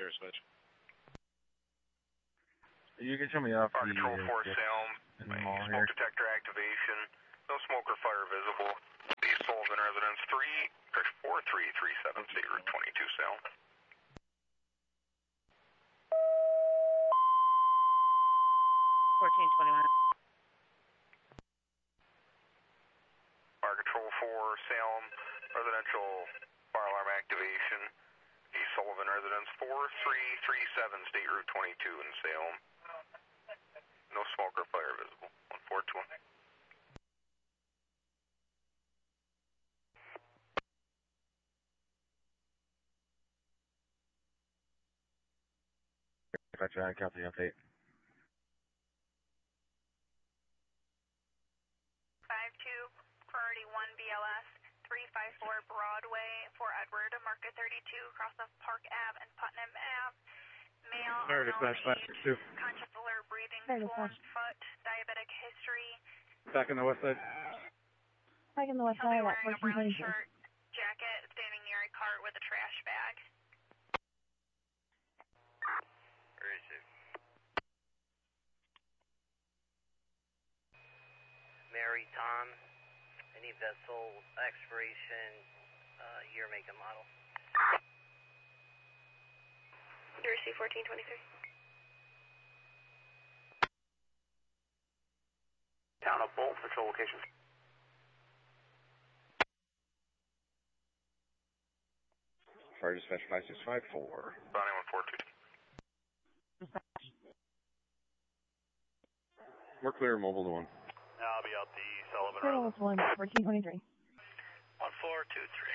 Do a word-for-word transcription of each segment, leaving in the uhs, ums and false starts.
Sure, switch. You can show me off Fire the Control uh, four Salem, mall smoke here. detector activation, no smoke or fire visible. The Sullivan residence three, or four three three seven, State Route twenty-two Salem. fourteen twenty-one. Fire Control four Salem, residential fire alarm activation. East Sullivan residence four three three seven, State Route twenty-two in Salem. No smoke or fire visible. one four two one. Gotcha, copy, update. five two, priority one B L S, three five four Broadway, Fort Edward, market thirty-two, cross of Park Ave and Putnam Ave. Male, Fire dispatch, five six two. conscious alert, breathing, Fire swollen dispatch. foot, diabetic history. Back on the west side. Back in the west He'll be side at wearing a fourteen brown twenty-two. shirt, jacket, standing near a cart with a trash bag. Mary Tom, any vessel, expiration, uh, year, make, and model. U R C fourteen twenty-three. Town of Bolt, patrol location. Fire dispatch five six five four. Bonnie one four two. We're clear, mobile to one. I'll be out the Sullivan Colonel was one, fourteen twenty-three. one four two three.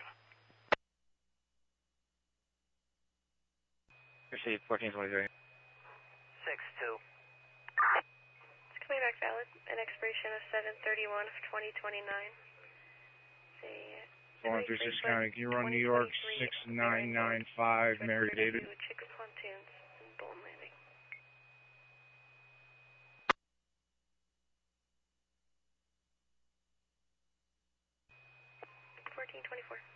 Proceed, fourteen twenty-three. six two. It's coming back valid. An expiration of seven thirty-one of twenty twenty-nine. four one three six County, can you run New York six nine nine five, Mary David? Chicken pontoons in Bolton Landing. fourteen twenty-four.